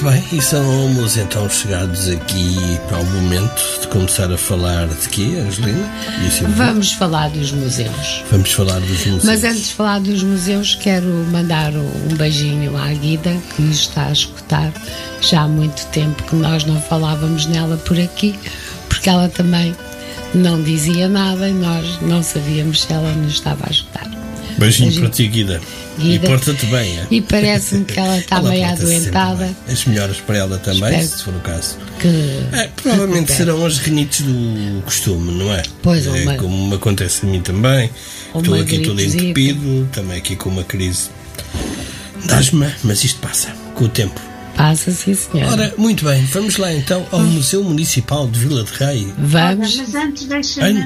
Muito bem, e somos então chegados aqui ao momento de começar a falar de quê, Angelina? Vamos falar dos museus. Vamos falar dos museus. Mas antes de falar dos museus, quero mandar um beijinho à Guida, que nos está a escutar. Já há muito tempo que nós não falávamos nela por aqui, porque ela também não dizia nada e nós não sabíamos se ela nos estava a escutar. Beijinho para ti, Guida. E porta-te bem, é? E parece-me que ela está meio adoentada. As melhoras para ela também, espero se for o caso. Provavelmente serão as rinites do costume, não é? Pois é como me acontece a mim também. Estou aqui todo entupido, também aqui com uma crise de asma, mas isto passa com o tempo. Passa, sim, senhora. Ora, muito bem, vamos lá então ao Museu Municipal de Vila de Rei. Vamos. Mas antes, deixa-me.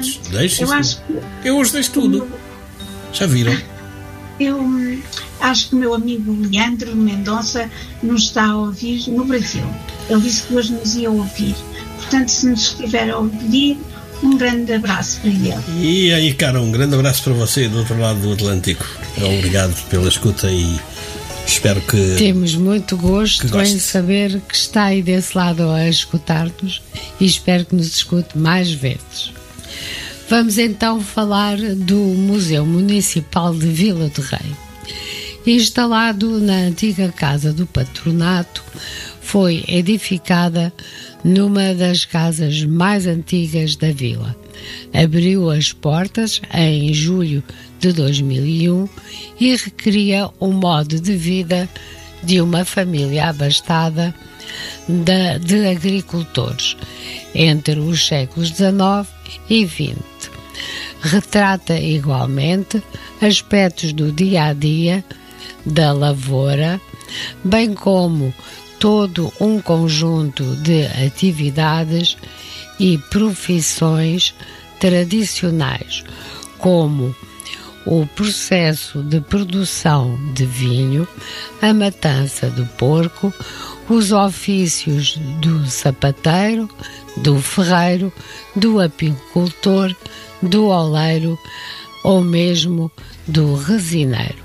Eu hoje deixo tudo. Já viram? Eu acho que o meu amigo Leandro Mendonça nos está a ouvir no Brasil. Ele disse que hoje nos ia ouvir. Portanto, se nos estiver a ouvir, um grande abraço para ele. E aí, cara, um grande abraço para você do outro lado do Atlântico. Obrigado pela escuta e espero que... Temos muito gosto em saber que está aí desse lado a escutar-nos e espero que nos escute mais vezes. Vamos então falar do Museu Municipal de Vila de Rei. Instalado na antiga Casa do Patronato, foi edificada numa das casas mais antigas da vila. Abriu as portas em julho de 2001 e recria o modo de vida de uma família abastada de agricultores entre os séculos XIX e XX. Retrata igualmente aspectos do dia-a-dia da lavoura, bem como todo um conjunto de atividades e profissões tradicionais, como o processo de produção de vinho, a matança do porco, os ofícios do sapateiro, do ferreiro, do apicultor, do oleiro ou mesmo do resineiro.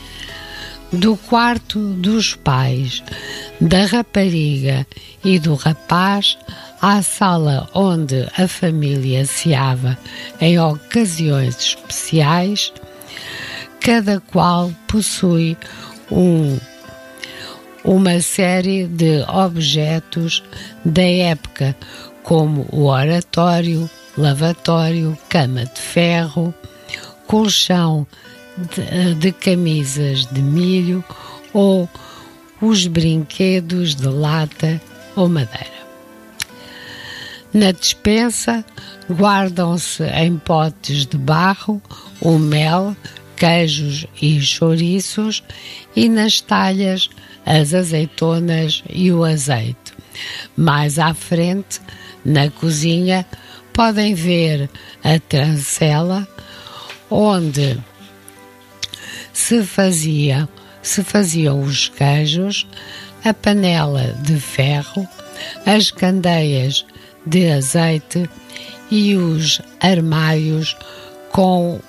Do quarto dos pais, da rapariga e do rapaz à sala onde a família ceava em ocasiões especiais, cada qual possui uma série de objetos da época, como o oratório, lavatório, cama de ferro, colchão de camisas de milho ou os brinquedos de lata ou madeira. Na despensa guardam-se em potes de barro o mel, queijos e chouriços e nas talhas as azeitonas e o azeite. Mais à frente, na cozinha, podem ver a trancela onde se faziam os queijos, a panela de ferro, as candeias de azeite e os armários com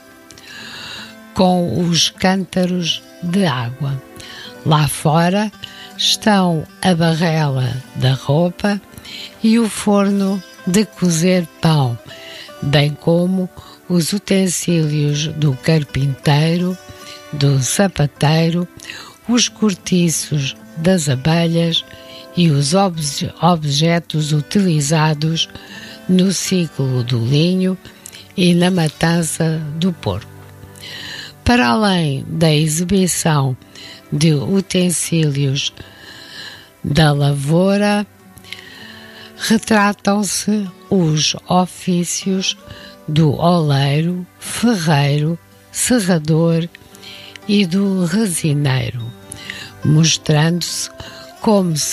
os cântaros de água. Lá fora estão a barrela da roupa e o forno de cozer pão, bem como os utensílios do carpinteiro, do sapateiro, os cortiços das abelhas e os objetos utilizados no ciclo do linho e na matança do porco. Para além da exibição de utensílios da lavoura, retratam-se os ofícios do oleiro, ferreiro, serrador e do resineiro, mostrando-se como